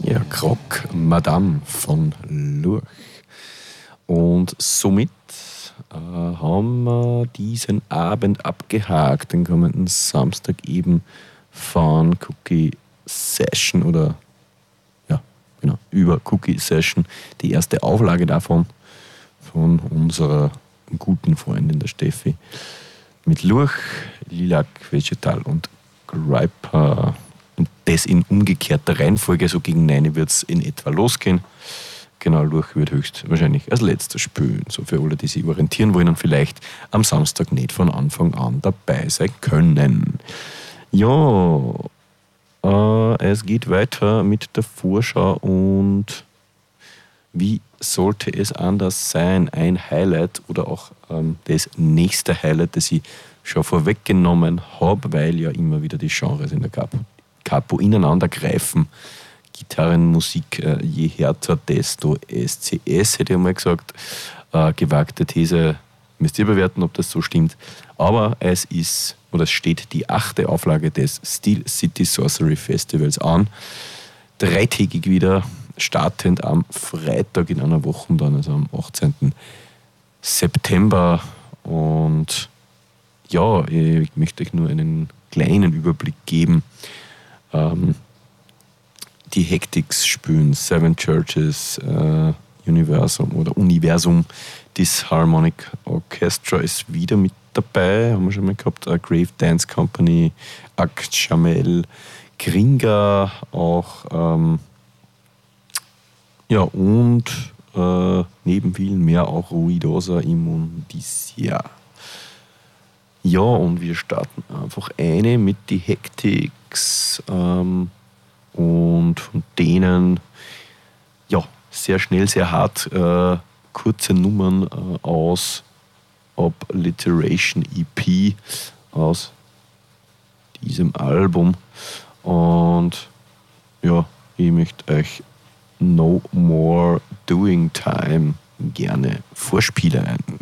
Ja, Croque Madame von Lurch. Und somit haben wir diesen Abend abgehakt, den kommenden Samstag eben von Cookie Session oder ja, genau, über Cookie Session, die erste Auflage davon von unserer guten Freundin der Steffi mit Lurch, Lilac, Vegetal und Griper. Und das in umgekehrter Reihenfolge, so gegen 9 wird es in etwa losgehen. Genau, Lurch wird höchstwahrscheinlich als letzter spielen. So für alle, die sich orientieren wollen und vielleicht am Samstag nicht von Anfang an dabei sein können. Ja, es geht weiter mit der Vorschau und wie sollte es anders sein? Ein Highlight oder auch das nächste Highlight, das ich schon vorweggenommen habe, weil ja immer wieder die Genres in der Capo ineinander greifen. Gitarrenmusik, je härter, desto SCS, hätte ich mal gesagt. Gewagte These, müsst ihr bewerten, ob das so stimmt. Aber es steht die 8. Auflage des Steel City Sorcery Festivals an. Dreitägig wieder, startend am Freitag in einer Woche, dann also am 18. September. Und ja, ich möchte euch nur einen kleinen Überblick geben. Die Hectics spielen Seven Churches, Universum, Disharmonic Orchestra ist wieder mit dabei, haben wir schon mal gehabt, Grave Dance Company, Ak Jamel, Gringa auch, und neben vielen mehr auch Ruidosa Immundicia. Ja, und wir starten einfach eine mit die Hectics und von denen sehr schnell, sehr hart kurze Nummern aus Obliteration EP aus diesem Album. Und ja, ich möchte euch No More Doing Time gerne vorspielen.